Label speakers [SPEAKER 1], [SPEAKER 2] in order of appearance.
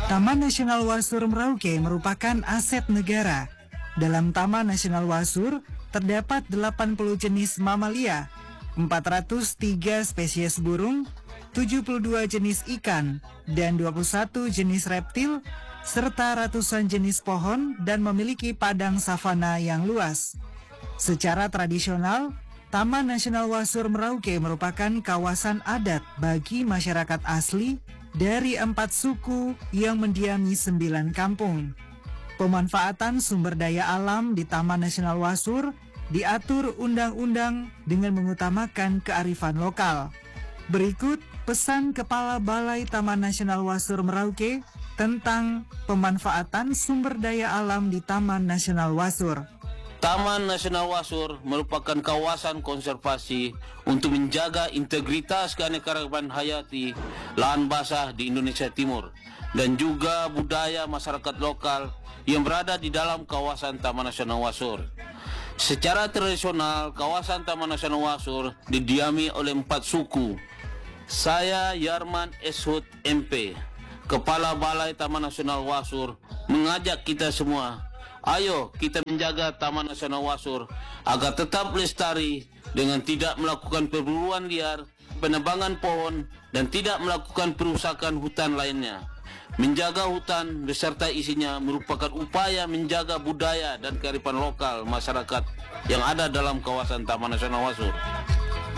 [SPEAKER 1] Taman Nasional Wasur Merauke merupakan aset negara. Dalam Taman Nasional Wasur terdapat 80 jenis mamalia, 403 spesies burung, 72 jenis ikan, dan 21 jenis reptil, serta ratusan jenis pohon dan memiliki padang savana yang luas. Secara tradisional, Taman Nasional Wasur Merauke merupakan kawasan adat bagi masyarakat asli dari 4 suku yang mendiami 9 kampung. Pemanfaatan sumber daya alam di Taman Nasional Wasur diatur undang-undang dengan mengutamakan kearifan lokal. Berikut pesan Kepala Balai Taman Nasional Wasur Merauke tentang pemanfaatan sumber daya alam di Taman Nasional Wasur.
[SPEAKER 2] Taman Nasional Wasur merupakan kawasan konservasi untuk menjaga integritas keanekaragaman hayati lahan basah di Indonesia Timur dan juga budaya masyarakat lokal yang berada di dalam kawasan Taman Nasional Wasur. Secara tradisional, kawasan Taman Nasional Wasur didiami oleh 4 suku. Saya Yarman Eshut MP, Kepala Balai Taman Nasional Wasur, mengajak kita semua, ayo kita menjaga Taman Nasional Wasur agar tetap lestari dengan tidak melakukan perburuan liar, penebangan pohon, dan tidak melakukan perusakan hutan lainnya. Menjaga hutan beserta isinya merupakan upaya menjaga budaya dan kearifan lokal masyarakat yang ada dalam kawasan Taman Nasional Wasur.